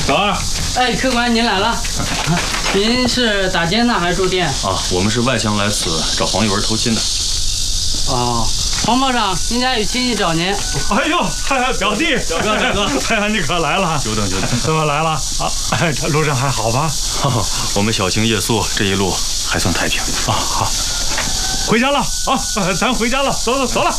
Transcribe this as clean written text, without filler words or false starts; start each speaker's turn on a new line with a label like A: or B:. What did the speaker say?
A: 老二，
B: 哎，客官您来了。您是打尖呢还是住店？
A: 啊，我们是外乡来此找黄玉文投亲的。
B: 哦，黄保长，您家有亲戚找您。
C: 哎呦，表弟，
A: 表哥，
C: 哎呀，你可来了，
A: 久等。
C: 怎么来了？啊，哎，这路上还好吧？
A: 我们小行夜宿，这一路还算太平。
C: 啊，好，回家了啊，咱回家了，走了。